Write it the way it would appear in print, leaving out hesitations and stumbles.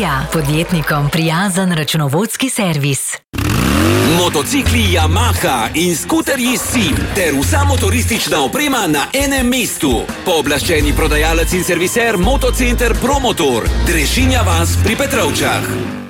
Ilirija, podjetnikom prijazen računovodski servis. Motocikli Yamaha in skuterji SIM ter vsa motoristična oprema na enem mestu. Pooblaščeni prodajalec in serviser Motocenter Promotor, Drežinja vas pri Petrovčah.